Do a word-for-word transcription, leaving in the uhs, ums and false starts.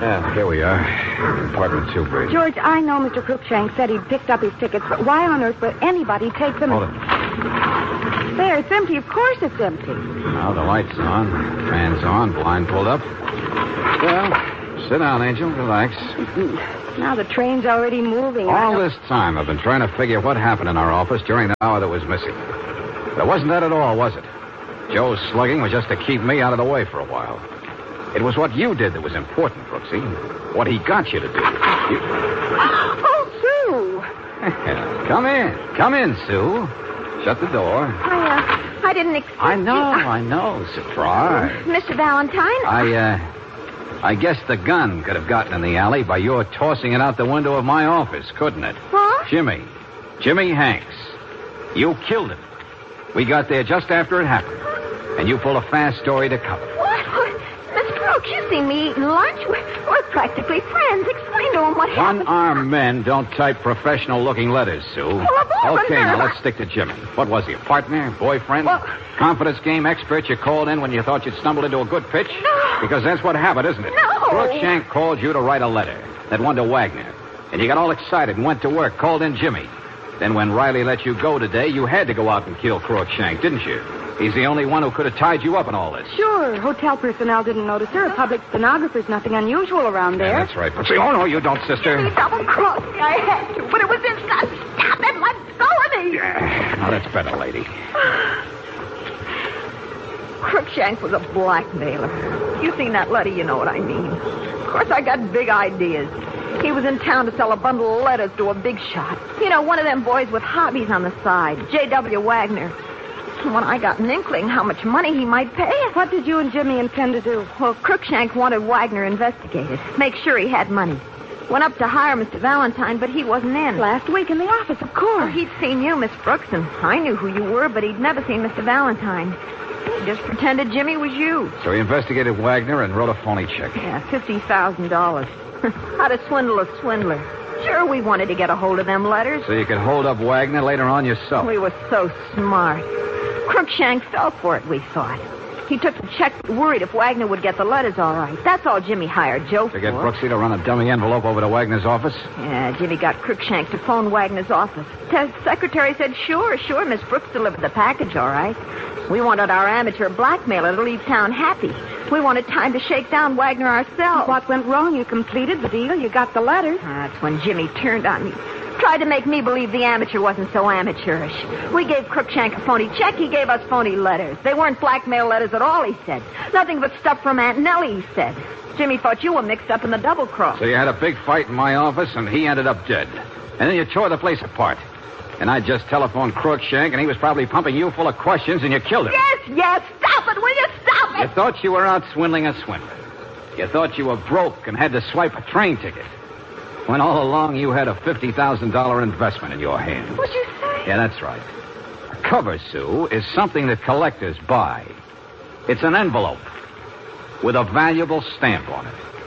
Yeah, here we are. Apartment two, Brady. George, I know Mister Cruikshank said he'd picked up his tickets, but why on earth would anybody take them? Hold it. There, it's empty. Of course it's empty. Now the light's on. Fan's on. Blind pulled up. Well, sit down, Angel. Relax. Now the train's already moving. All this time I've been trying to figure what happened in our office during the hour that was missing. But it wasn't that at all, was it? Joe's slugging was just to keep me out of the way for a while. It was what you did that was important, Brooksy. What he got you to do. You... Oh, Sue! Come in. Come in, Sue. Shut the door. I, uh, I didn't expect I know, you. I know. Surprise. Mister Valentine? I, uh... I guess the gun could have gotten in the alley by your tossing it out the window of my office, couldn't it? What? Jimmy. Jimmy Hanks. You killed him. We got there just after it happened. And you pulled a fast story to cover. What? Miss Brooks, you see me eating lunch. We're, we're practically friends. Explain to him what happened. One-armed men don't type professional-looking letters, Sue. Well, of Okay, them, now uh, let's stick to Jimmy. What was he, a partner, boyfriend? Well- Confidence game expert you called in when you thought you'd stumbled into a good pitch? No. Because that's what happened, isn't it? No. Crookshank called you to write a letter. That one to Wagner. And you got all excited and went to work, called in Jimmy. Then when Riley let you go today, you had to go out and kill Crookshank, didn't you? He's the only one who could have tied you up in all this. Sure. Hotel personnel didn't notice her. A public stenographer's nothing unusual around there. Yeah, that's right. But see, oh, no, you don't, sister. He double-crossed me. I had to, but it was this guy. Stop it. Let go of me. Yeah. Now, that's better, lady. Crookshank was a blackmailer. You seen that letter, you know what I mean. Of course, I got big ideas. He was in town to sell a bundle of letters to a big shot. You know, one of them boys with hobbies on the side, J W. Wagner. When I got an inkling how much money he might pay... What did you and Jimmy intend to do? Well, Crookshank wanted Wagner investigated. Make sure he had money. Went up to hire Mister Valentine, but he wasn't in. Last week in the office, of course. Well, he'd seen you, Miss Brooks, and I knew who you were, but he'd never seen Mister Valentine. He just pretended Jimmy was you. So he investigated Wagner and wrote a phony check. Yeah, fifty thousand dollars. How to swindle a swindler. Sure, we wanted to get a hold of them letters. So you could hold up Wagner later on yourself. We were so smart. Crookshank fell for it, we thought. He took the check, worried if Wagner would get the letters all right. That's all Jimmy hired Joe for. To get Brooksy to run a dummy envelope over to Wagner's office? Yeah, Jimmy got Crookshank to phone Wagner's office. The secretary said, sure, sure, Miss Brooks delivered the package all right. We wanted our amateur blackmailer to leave town happy. We wanted time to shake down Wagner ourselves. What went wrong? You completed the deal. You got the letters. That's when Jimmy turned on me. Tried to make me believe the amateur wasn't so amateurish. We gave Crookshank a phony check. He gave us phony letters. They weren't blackmail letters at all, he said. Nothing but stuff from Aunt Nellie, he said. Jimmy thought you were mixed up in the double cross. So you had a big fight in my office, and he ended up dead. And then you tore the place apart. And I just telephoned Crookshank, and he was probably pumping you full of questions, and you killed him. Yes, yes. Stop it. Will you stop You it? thought you were out swindling a swindler. You thought you were broke and had to swipe a train ticket. When all along you had a fifty thousand dollars investment in your hands. What'd you say? Yeah, that's right. A cover, Sue, is something that collectors buy. It's an envelope with a valuable stamp on it.